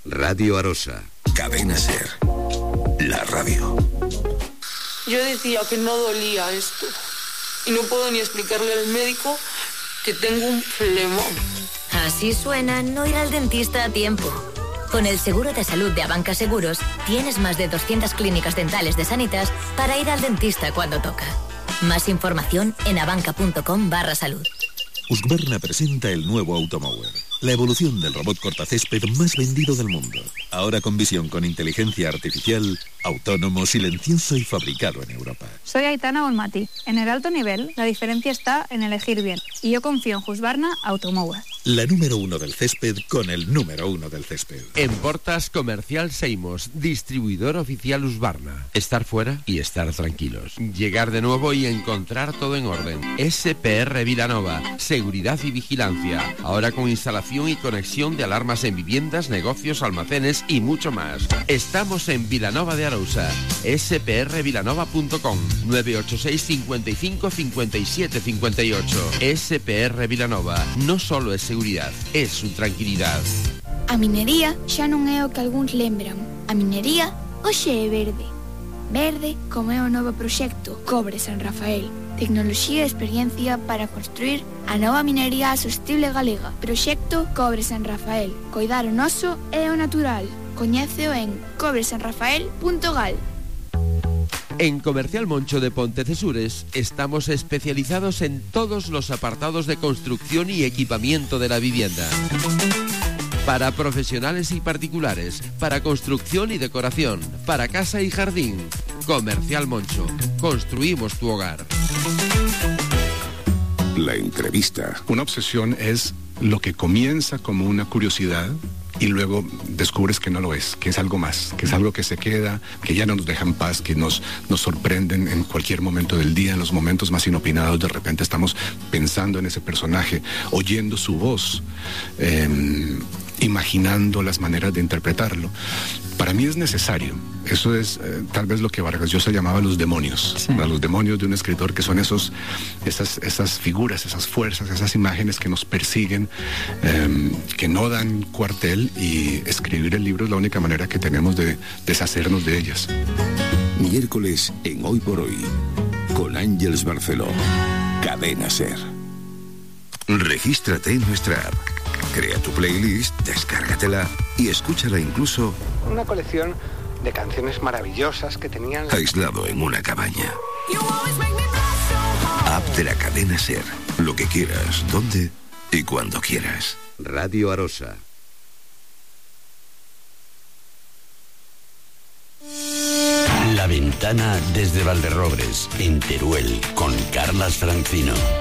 Radio Arosa. Cadena Ser. La radio. Yo decía que no dolía esto. Y no puedo ni explicarle al médico que tengo un flemón. Así suena no ir al dentista a tiempo. Con el seguro de salud de Abanca Seguros, tienes más de 200 clínicas dentales de Sanitas para ir al dentista cuando toca. Más información en abanca.com/salud. Husqvarna presenta el nuevo Automower, la evolución del robot cortacésped más vendido del mundo. Ahora con visión con inteligencia artificial, autónomo, silencioso y fabricado en Europa. Soy Aitana Bonmati. En el alto nivel, la diferencia está en elegir bien. Y yo confío en Husqvarna Automower. La número 1 del césped con el número 1 del césped. En Portas Comercial Seimos, distribuidor oficial Husqvarna. Estar fuera y estar tranquilos. Llegar de nuevo y encontrar todo en orden. SPR Vilanova, seguridad y vigilancia. Ahora con instalación y conexión de alarmas en viviendas, negocios, almacenes y mucho más. Estamos en Vilanova de Arousa. sprvilanova.com 986 55 57 58. SPR Vilanova no solo es seguridad, es su tranquilidad. A minería xa non é o que algúns lembran. A minería hoxe é verde. Verde como é o novo proxecto Cobre San Rafael. Tecnoloxía e experiencia para construir a nova minería sostible galega. Proxecto Cobre San Rafael. Coidar o noso e o natural. Coñéceo en cobresanrafael.gal. En Comercial Moncho de Pontecesures estamos especializados en todos los apartados de construcción y equipamiento de la vivienda. Para profesionales y particulares, para construcción y decoración, para casa y jardín. Comercial Moncho. Construimos tu hogar. La entrevista. Una obsesión es lo que comienza como una curiosidad y luego descubres que no lo es, que es algo más, que es algo que se queda, que ya no nos deja en paz, que nos sorprenden en cualquier momento del día, en los momentos más inopinados. De repente estamos pensando en ese personaje, oyendo su voz, imaginando las maneras de interpretarlo. Para mí es necesario. Eso es tal vez lo que Vargas Llosa llamaba los demonios. Sí. Los demonios de un escritor, que son esas figuras, esas fuerzas, esas imágenes que nos persiguen, que no dan cuartel, y escribir el libro es la única manera que tenemos de deshacernos de ellas. Miércoles en Hoy por Hoy, con Ángeles Barceló. Cadena Ser. Regístrate en nuestra app. Crea tu playlist, descárgatela y escúchala incluso. Una colección de canciones maravillosas que tenían... aislado en una cabaña. App de la Cadena Ser. Lo que quieras, donde y cuando quieras. Radio Arosa. La Ventana desde Valderrobres, en Teruel, con Carlas Francino.